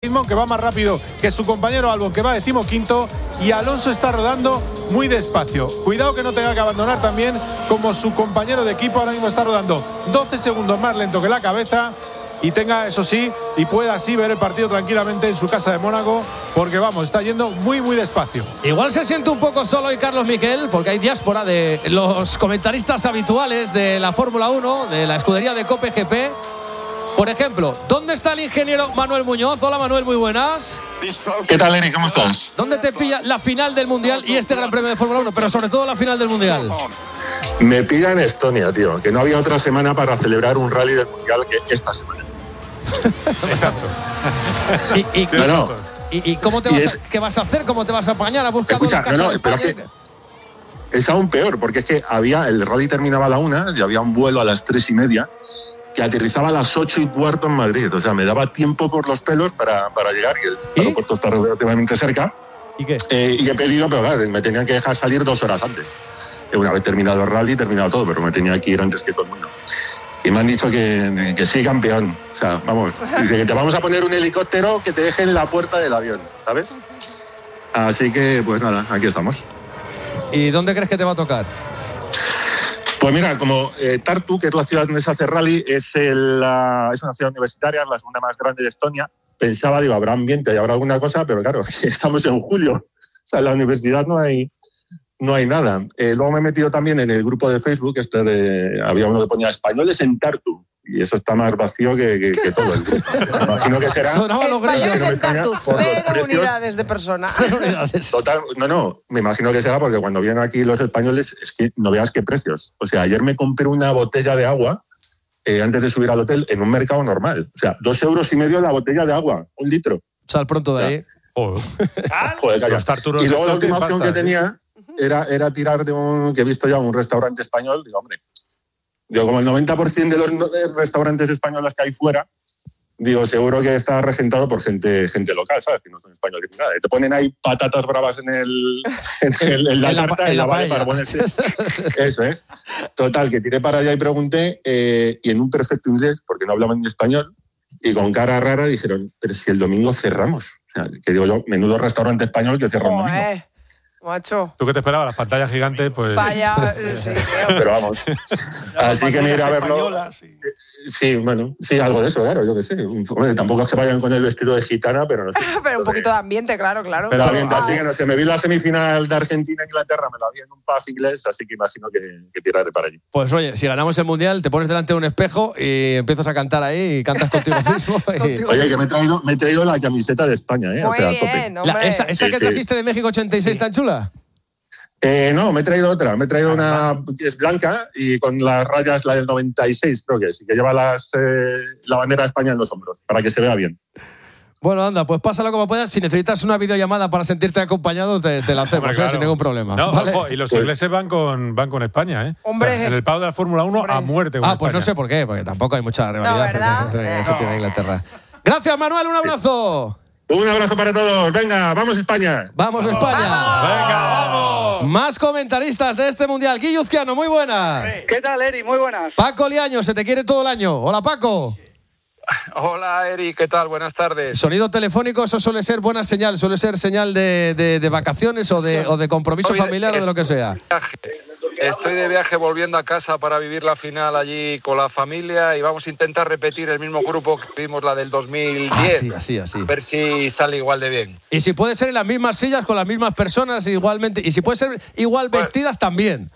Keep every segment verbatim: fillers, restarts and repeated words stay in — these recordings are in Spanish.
Que va más rápido que su compañero Albon, que va decimoquinto, y Alonso está rodando muy despacio. Cuidado que no tenga que abandonar también, como su compañero de equipo ahora mismo está rodando doce segundos más lento que la cabeza, y tenga, eso sí, y pueda así ver el partido tranquilamente en su casa de Mónaco, porque vamos, está yendo muy muy despacio. Igual se siente un poco solo hoy Carlos Miquel, porque hay diáspora de los comentaristas habituales de la Fórmula uno, de la escudería de Cope G P. Por ejemplo, ¿dónde está el ingeniero Manuel Muñoz? Hola Manuel, muy buenas. ¿Qué tal, Eri? ¿Cómo estás? ¿Dónde te pilla la final del Mundial y este Gran Premio de Fórmula uno? Pero sobre todo la final del Mundial. Me pilla en Estonia, tío. Que no había otra semana para celebrar un rally del Mundial que esta semana. Exacto. ¿Y, y, no, no. ¿Y, y cómo te vas es... a, qué vas a hacer? ¿Cómo te vas a apañar? ¿A buscar Escucha, no, no, pero es que es aún peor, porque es que había el rally terminaba a la una y había un vuelo a las tres y media que aterrizaba a las ocho y cuarto en Madrid. O sea, me daba tiempo por los pelos para, para llegar, y el ¿Y? aeropuerto está relativamente cerca. ¿Y qué? Eh, y he pedido, pero claro, me tenían que dejar salir dos horas antes. Una vez terminado el rally, terminado todo, pero me tenía que ir antes que todo el mundo. Y me han dicho que, que sí, campeón. O sea, vamos, dice que te vamos a poner un helicóptero que te deje en la puerta del avión, ¿sabes? Así que, pues nada, aquí estamos. ¿Y dónde crees que te va a tocar? Pues mira, como eh, Tartu, que es la ciudad donde se hace rally, es, el, uh, es una ciudad universitaria, la segunda más grande de Estonia. Pensaba, digo, habrá ambiente y habrá alguna cosa, pero claro, estamos en julio. O sea, en la universidad no hay, no hay nada. Eh, luego me he metido también en el grupo de Facebook, este de, había uno que ponía españoles en Tartu, y eso está más vacío que, que, que todo el grupo. Me imagino que será... Españoles en Tartu, cero unidades de persona. Total, no, no, me imagino que será porque cuando vienen aquí los españoles, es que no veas qué precios. O sea, ayer me compré una botella de agua eh, antes de subir al hotel en un mercado normal. O sea, dos euros y medio la botella de agua, un litro. Sal pronto de ahí. Oh. Joder, calla. Y luego la última opción que tenía era, era tirar de un, que he visto ya un restaurante español. Digo, hombre, digo, como el noventa por ciento de los restaurantes españoles que hay fuera, digo, seguro que está regentado por gente, gente local, ¿sabes? Que no son españoles ni nada. Y te ponen ahí patatas bravas en, el, en, el, en la, en la tarta, en la, la vale para ponerse. Eso es. Total, que tiré para allá y pregunté, eh, y en un perfecto inglés, porque no hablaban ni español, y con cara rara dijeron, pero si el domingo cerramos. O sea, que digo yo, menudo restaurante español que cierra un domingo. Macho. ¿Tú qué te esperabas? Las pantallas gigantes, pues... Vaya, sí, pero vamos. Así que me iré a verlo. Sí. sí, bueno, sí, algo de eso, claro, yo qué sé. Hombre, tampoco es que vayan con el vestido de gitana, pero no sé. pero un poquito de ambiente, claro, claro. Pero ambiente, así que no sé, me vi la semifinal de Argentina-Inglaterra, me la vi en un pub inglés, así que imagino que, que tiraré para allí. Pues oye, si ganamos el Mundial, te pones delante de un espejo y empiezas a cantar ahí y cantas contigo mismo. Y... Oye, que me he, traído, me he traído la camiseta de España, ¿eh? Muy o sea, bien, tope. La, ¿Esa, esa sí, que sí. trajiste de México ochenta y seis sí. tan chula? Eh, no, me he traído otra. Me he traído una que es blanca y con las rayas, la del noventa y seis, creo que es, y que lleva las, eh, la bandera de España en los hombros, para que se vea bien. Bueno, anda, pues pásalo como puedas. Si necesitas una videollamada para sentirte acompañado, te, te la hacemos, bueno, claro. ¿eh? Sin ningún problema. No, ¿vale? Ojo, y los pues, ingleses van con, van con España, ¿eh? Hombre. O sea, en el pavo de la Fórmula uno hombre. a muerte con Ah, España. Pues no sé por qué, porque tampoco hay mucha rivalidad no, entre Argentina no. e Inglaterra. Gracias, Manuel, un abrazo. Un abrazo para todos. Venga, vamos España. Vamos España. ¡Vamos! Venga, vamos. Más comentaristas de este Mundial. Guillo Uzquiano, muy buenas. ¿Qué tal, Eri? Muy buenas. Paco Liaño, se te quiere todo el año. Hola, Paco. Hola, Eri. ¿Qué tal? Buenas tardes. Sonido telefónico, eso suele ser buena señal. Suele ser señal de, de, de vacaciones o de, o de compromiso familiar o de lo que sea. Estoy de viaje volviendo a casa para vivir la final allí con la familia y vamos a intentar repetir el mismo grupo que vimos la del dos mil diez. Así, así, así. A ver si sale igual de bien. Y si puede ser en las mismas sillas, con las mismas personas igualmente. Y si puede ser igual vestidas, pues, también.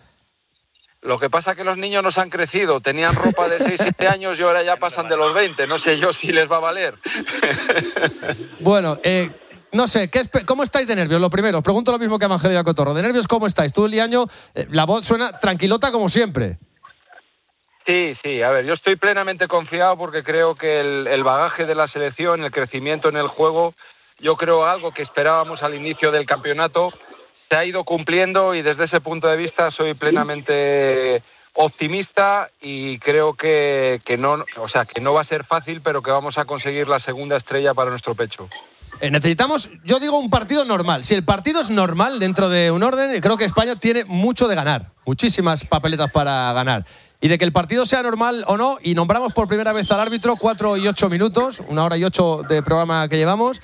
Lo que pasa es que los niños nos han crecido. Tenían ropa de seis, siete años y ahora ya pasan de los veinte. No sé yo si les va a valer. Bueno, eh... No sé, ¿qué ¿cómo estáis de nervios? Lo primero, os pregunto lo mismo que a Evangelio Cotorro. ¿De nervios cómo estáis? Tú, Liaño, eh, la voz suena tranquilota como siempre. Sí, sí, a ver, yo estoy plenamente confiado porque creo que el, el bagaje de la selección, el crecimiento en el juego, yo creo algo que esperábamos al inicio del campeonato, se ha ido cumpliendo y desde ese punto de vista soy plenamente optimista y creo que, que no, o sea, que no va a ser fácil, pero que vamos a conseguir la segunda estrella para nuestro pecho. Eh, necesitamos, yo digo, un partido normal. Si el partido es normal dentro de un orden, creo que España tiene mucho de ganar. Muchísimas papeletas para ganar. Y de que el partido sea normal o no, y nombramos por primera vez al árbitro, cuatro y ocho minutos, una hora y ocho de programa que llevamos,